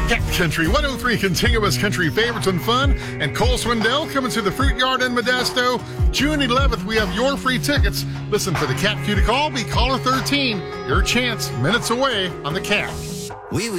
Cat Country 103 Continuous Country Favorites and Fun, and Cole Swindell coming to the Fruit Yard in Modesto. June 11th, we have your free tickets. Listen for the Cat Cue to call. Be caller 13. Your chance, minutes away on the Cat.